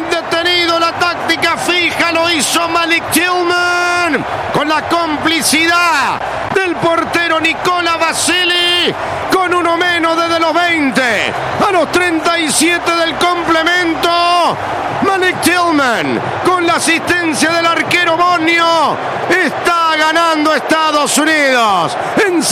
detenido la táctica fija, lo hizo Malik Tillman con la complicidad del portero Nicola Basili, con uno menos desde los 20 a los 37 del complemento. Malik Tillman, con la asistencia del arquero Bonio, está ganando Estados Unidos en